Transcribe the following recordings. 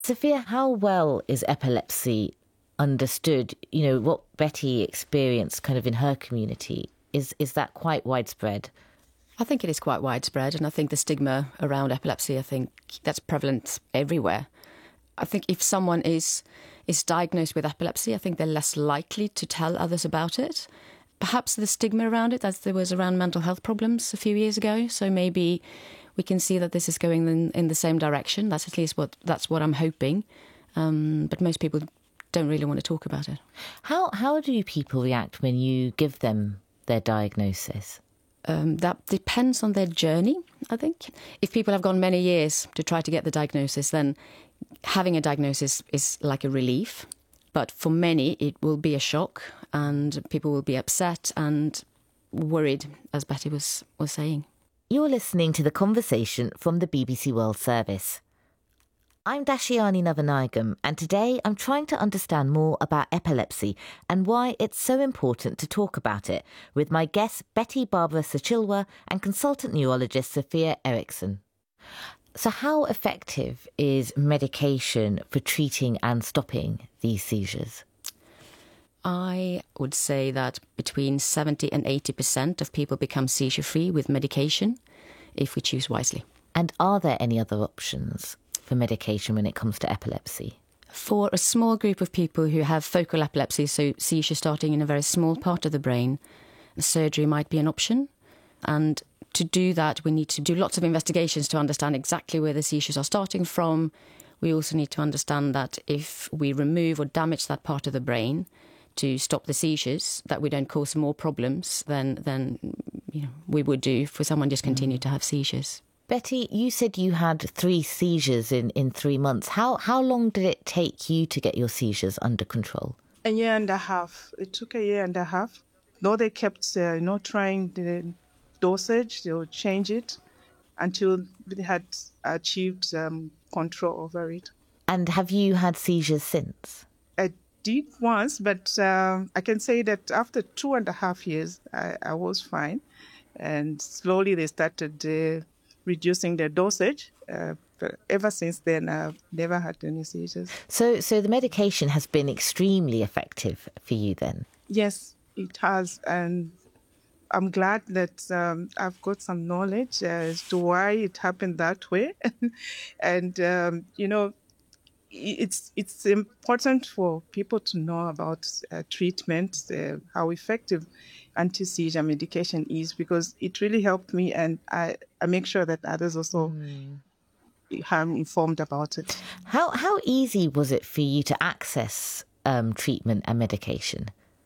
Sophia, how well is epilepsy understood? You know, what Betty experienced kind of in her community, is that quite widespread? I think it is quite widespread, and I think the stigma around epilepsy, I think that's prevalent everywhere. I think if someone is diagnosed with epilepsy, I think they're less likely to tell others about it. Perhaps the stigma around it, as there was around mental health problems a few years ago. So maybe we can see that this is going in the same direction. That's at least what I'm hoping. But most people don't really want to talk about it. How do people react when you give them their diagnosis? That depends on their journey, I think. If people have gone many years to try to get the diagnosis, then having a diagnosis is like a relief. But for many, it will be a shock, and people will be upset and worried, as Betty was saying. You're listening to The Conversation from the BBC World Service. I'm Dashiani Navanayagam, and today I'm trying to understand more about epilepsy and why it's so important to talk about it with my guests Betty Barbara Sachilwa and consultant neurologist Sophia Eriksson. So how effective is medication for treating and stopping these seizures? I would say that between 70 and 80% of people become seizure-free with medication if we choose wisely. And are there any other options for medication when it comes to epilepsy? For a small group of people who have focal epilepsy, so seizure starting in a very small part of the brain, surgery might be an option. And to do that, we need to do lots of investigations to understand exactly where the seizures are starting from. We also need to understand that if we remove or damage that part of the brain to stop the seizures, that we don't cause more problems than we would do if someone just continued to have seizures. Betty, you said you had 3 seizures in 3 months. How long did it take you to get your seizures under control? A year and a half. It took a year and a half. Though they kept trying the dosage, they would change it until they had achieved control over it. And have you had seizures since? I did once, but I can say that after 2.5 years, I was fine. And slowly they started reducing their dosage. But ever since then, I've never had any seizures. So the medication has been extremely effective for you then? Yes, it has. And I'm glad that I've got some knowledge as to why it happened that way. And, it's important for people to know about treatment, how effective anti-seizure medication is, because it really helped me, and I make sure that others also are informed about it. How easy was it for you to access treatment and medication?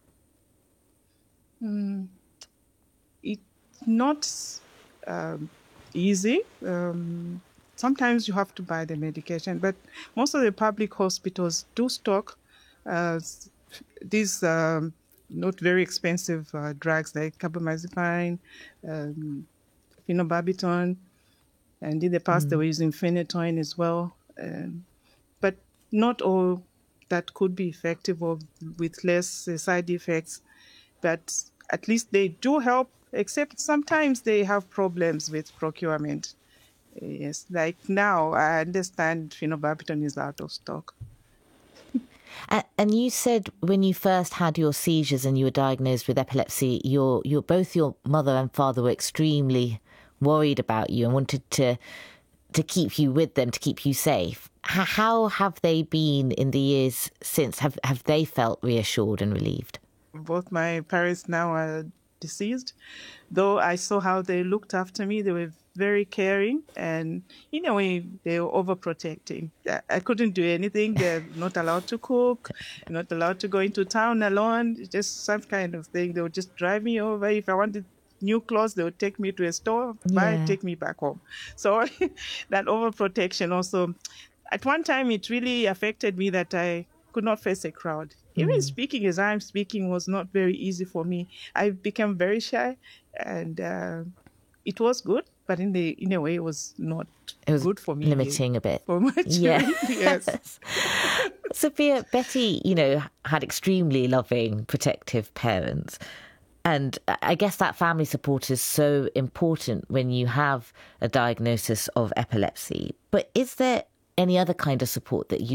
It's not easy. Sometimes you have to buy the medication, but most of the public hospitals do stock these not very expensive drugs like carbamazepine, phenobarbital, and in the past they were using phenytoin as well. But not all that could be effective or with less side effects. But at least they do help, except sometimes they have problems with procurement. Yes, like now I understand phenobarbital is out of stock. And you said when you first had your seizures and you were diagnosed with epilepsy, both your mother and father were extremely worried about you and wanted to keep you with them, to keep you safe. How have they been in the years since? Have they felt reassured and relieved? Both my parents now are deceased, though I saw how they looked after me. They were very caring, and in a way they were overprotecting. I couldn't do anything. They're not allowed to cook, not allowed to go into town alone, just some kind of thing. They would just drive me over. If I wanted new clothes, they would take me to a store, take me back home. So that overprotection also, at one time it really affected me that I could not face a crowd. Even speaking as I'm speaking was not very easy for me. I became very shy, and it was good, but in a way it was not good for me. Limiting a bit. For much. Yes. Sophia, Betty, had extremely loving, protective parents. And I guess that family support is so important when you have a diagnosis of epilepsy. But is there any other kind of support that you